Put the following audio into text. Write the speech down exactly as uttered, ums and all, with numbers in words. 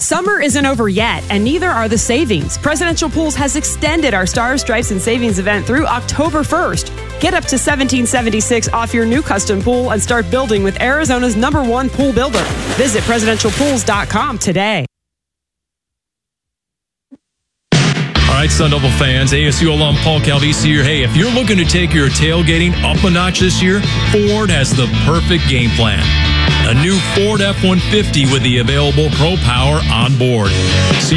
Summer isn't over yet, and neither are the savings. Presidential Pools has extended our Stars, Stripes, and Savings event through October first. Get up to seventeen seventy-six off your new custom pool and start building with Arizona's number one pool builder. Visit presidential pools dot com today. All right, Sun Devil fans, A S U alum Paul Calvisi here. Hey, if you're looking to take your tailgating up a notch this year, Ford has the perfect game plan. A new Ford F one fifty with the available Pro Power on board. See